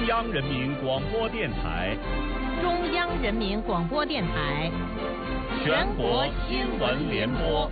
中央人民广播电台， 中央人民广播电台， 全国新闻联播。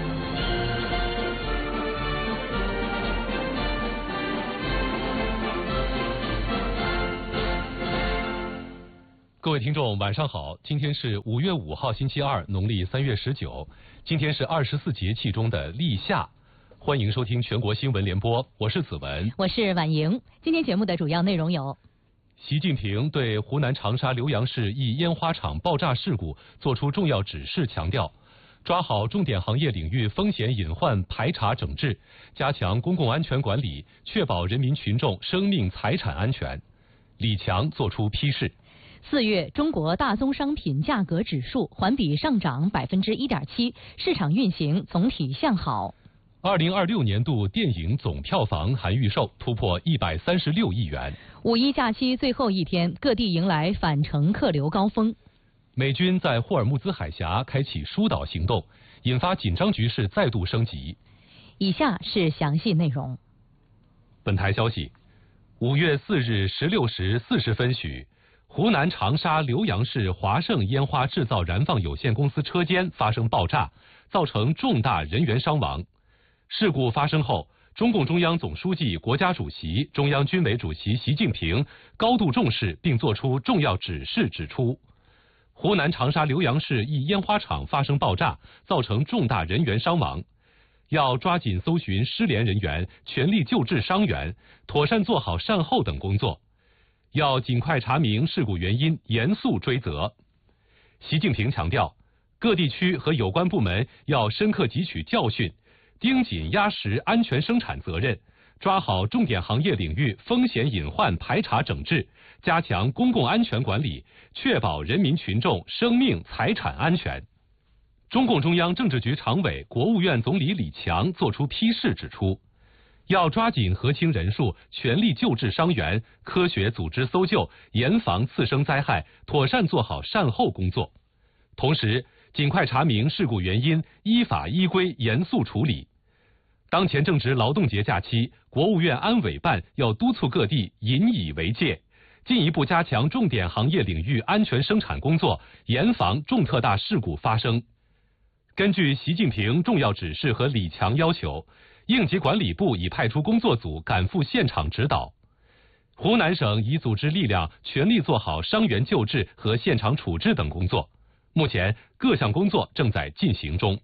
各位听众，晚上好！今天是5月5号，星期二，农历3月19。今天是24节气中的立夏。欢迎收听全国新闻联播，我是子文， 我是婉莹。今天节目的主要内容有： 习近平对湖南长沙浏阳市一烟花厂爆炸事故作出重要指示，强调抓好重点行业领域风险隐患排查整治，加强公共安全管理，确保人民群众生命财产安全。李强作出批示。 4月中国大宗商品价格指数环比上涨1.7%，市场运行总体向好。 2026年度电影总票房含预售突破136亿元。 五一假期最后一天，各地迎来返程客流高峰。 美军在霍尔木兹海峡开启疏导行动，引发紧张局势再度升级。 以下是详细内容。 本台消息，5月4日16时40分许，湖南长沙浏阳市华盛烟花制造燃放有限公司车间发生爆炸，造成重大人员伤亡。事故发生后，中共中央总书记、国家主席、中央军委主席习近平高度重视并作出重要指示，指出，湖南长沙浏阳市一烟花厂发生爆炸，造成重大人员伤亡，要抓紧搜寻失联人员，全力救治伤员，妥善做好善后等工作，要尽快查明事故原因，严肃追责。习近平强调，各地区和有关部门要深刻汲取教训，盯紧压实安全生产责任，抓好重点行业领域风险隐患排查整治，加强公共安全管理，确保人民群众生命财产安全。中共中央政治局常委、国务院总理李强作出批示，指出，要抓紧核清人数，全力救治伤员，科学组织搜救，严防次生灾害，妥善做好善后工作。同时，尽快查明事故原因，依法依规严肃处理。当前正值劳动节假期，国务院安委办要督促各地引以为戒，进一步加强重点行业领域安全生产工作，严防重特大事故发生。根据习近平重要指示和李强要求，应急管理部已派出工作组赶赴现场指导。湖南省已组织力量全力做好伤员救治和现场处置等工作，目前各项工作正在进行中。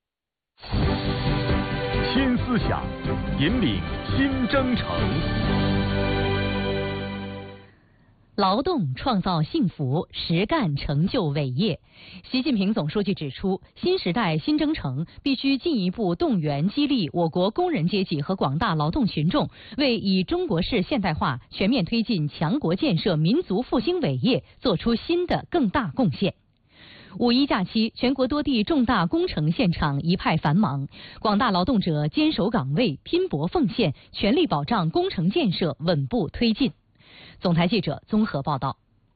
新思想，引领新征程。 劳动创造幸福，实干成就伟业。习近平总书记指出，新时代新征程必须进一步动员激励我国工人阶级和广大劳动群众，为以中国式现代化全面推进强国建设民族复兴伟业做出新的更大贡献。五一假期，全国多地重大工程现场一派繁忙，广大劳动者坚守岗位，拼搏奉献，全力保障工程建设稳步推进。总台记者综合报道。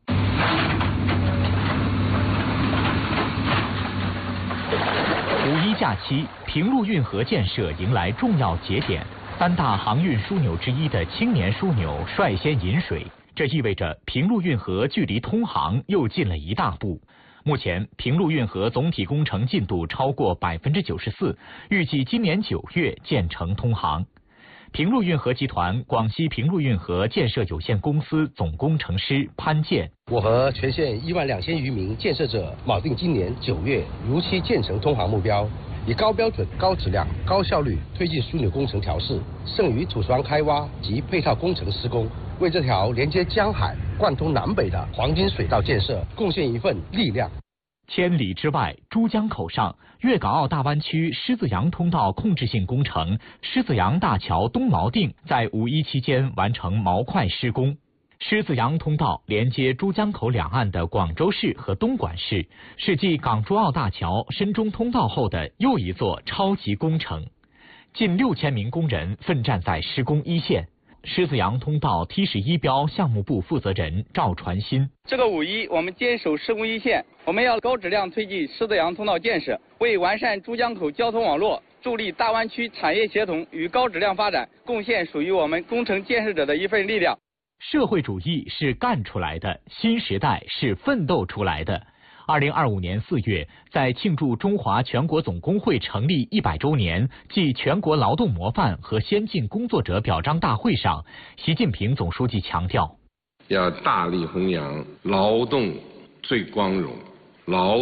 五一假期，平陆运河建设迎来重要节点，三大航运枢纽之一的青年枢纽率先引水，这意味着平陆运河距离通航又近了一大步。目前，平陆运河总体工程进度超过94%，预计今年9月建成通航。平陆运河集团广西平陆运河建设有限公司总工程师潘建： 我和全县12000余名建设者铆定今年9月如期建成通航目标，以高标准、高质量、高效率推进枢纽工程调试、剩余土石湾开挖及配套工程施工，为这条连接江海、贯通南北的黄金水道建设贡献一份力量。 千里之外，珠江口上，粤港澳大湾区狮子洋通道控制性工程狮子洋大桥东锚定在五一期间完成锚块施工。狮子洋通道连接珠江口两岸的广州市和东莞市，是继港珠澳大桥深中通道后的又一座超级工程。近6000名工人奋战在施工一线。狮子洋通道梯式一标项目部负责人赵传新： 这个五一我们坚守施工一线，我们要高质量推进狮子洋通道建设，为完善珠江口交通网络，助力大湾区产业协同与高质量发展，贡献属于我们工程建设者的一份力量。 社会主义是干出来的，新时代是奋斗出来的。2025年4月，在庆祝中华全国总工会成立100周年暨全国劳动模范和先进工作者表彰大会上，习近平总书记强调， 要大力弘扬劳动最光荣、劳